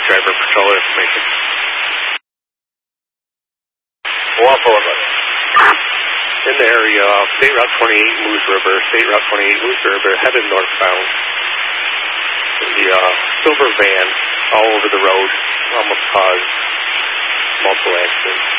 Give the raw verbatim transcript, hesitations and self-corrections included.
driver patrol information. one Boulevard. In the area of State Route twenty-eight, Moose River, State Route twenty-eight, Moose River, headed northbound. The uh, silver van all over the road almost caused multiple accidents.